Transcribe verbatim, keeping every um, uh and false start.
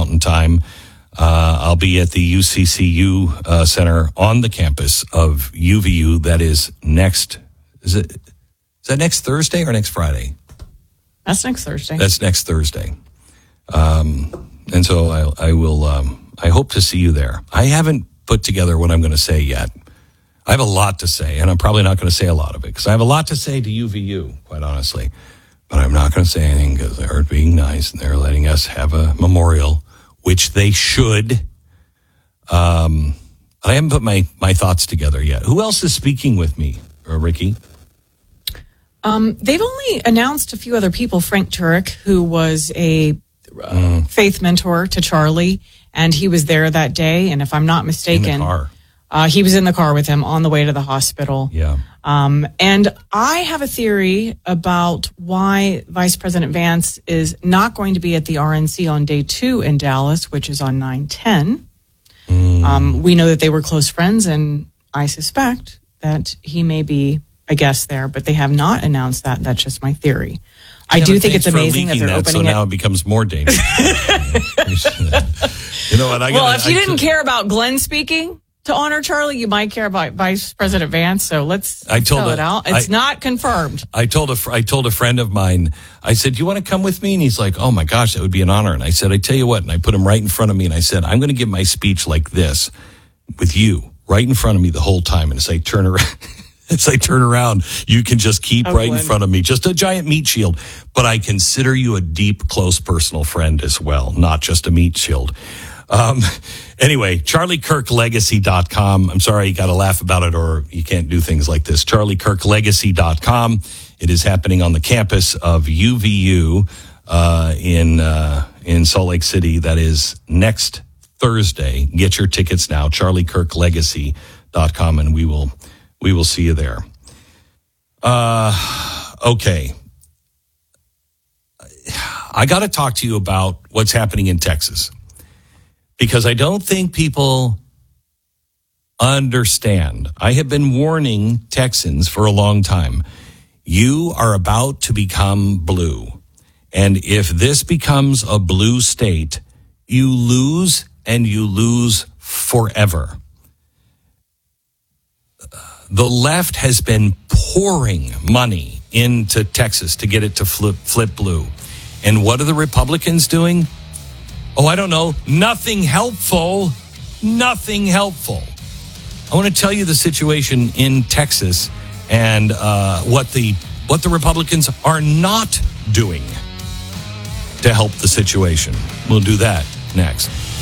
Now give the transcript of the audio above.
Mountain Time. Uh, I'll be at the U C C U uh, Center on the campus of U V U. That is next, is it, is that next Thursday or next Friday? That's next Thursday. That's next Thursday. Um, and so I, I will, um, I hope to see you there. I haven't put together what I'm going to say yet. I have a lot to say, and I'm probably not going to say a lot of it because I have a lot to say to U V U, quite honestly. But I'm not going to say anything because they're being nice and they're letting us have a memorial, which they should. Um, I haven't put my, my thoughts together yet. Who else is speaking with me, uh, Ricky? Um, they've only announced a few other people. Frank Turek, who was a uh, mm. faith mentor to Charlie, and he was there that day. And if I'm not mistaken, in the car. Uh, he was in the car with him on the way to the hospital. Yeah. Um, and I have a theory about why Vice President Vance is not going to be at the R N C on day two in Dallas, which is on nine ten. Mm. Um, we know that they were close friends, and I suspect that he may be a guest there, but they have not announced that. That's just my theory. I yeah, do think it's amazing that they're that, opening so it. now it becomes more dangerous. You know what? I well, gotta, if you I, didn't I, care about Glenn speaking to honor Charlie, you might care about Vice President Vance. So let's I told spell a, it out. It's I, not confirmed. I told a I told a friend of mine. I said, "Do you want to come with me?" And he's like, "Oh my gosh, that would be an honor." And I said, "I tell you what." And I put him right in front of me, and I said, "I'm going to give my speech like this, with you right in front of me the whole time." And as I turn around, as I turn around, you can just keep oh, right Glenn. in front of me, just a giant meat shield. But I consider you a deep, close, personal friend as well, not just a meat shield. Um, anyway, charlie kirk legacy dot com. I'm sorry, you got to laugh about it or you can't do things like this. charlie kirk legacy dot com. It is happening on the campus of U V U, uh, in, uh, in Salt Lake City. That is next Thursday. Get your tickets now, charlie kirk legacy dot com, and we will, we will see you there. Uh, okay. I got to talk to you about what's happening in Texas. Because I don't think people understand. I have been warning Texans for a long time. You are about to become blue. And if this becomes a blue state, you lose and you lose forever. The left has been pouring money into Texas to get it to flip, flip blue. And what are the Republicans doing? Oh, I don't know. Nothing helpful. Nothing helpful. I want to tell you the situation in Texas and uh, what the what the Republicans are not doing to help the situation. We'll do that next.